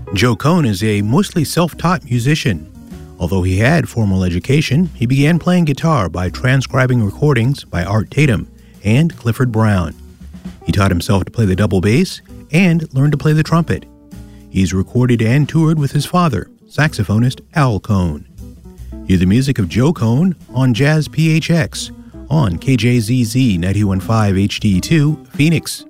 Joe Cohn is a mostly self-taught musician. Although he had formal education, he began playing guitar by transcribing recordings by Art Tatum and Clifford Brown. He taught himself to play the double bass and learned to play the trumpet. He's recorded and toured with his father, saxophonist Al Cohn. Hear the music of Joe Cohn on Jazz PHX on KJZZ 91.5 HD2, Phoenix.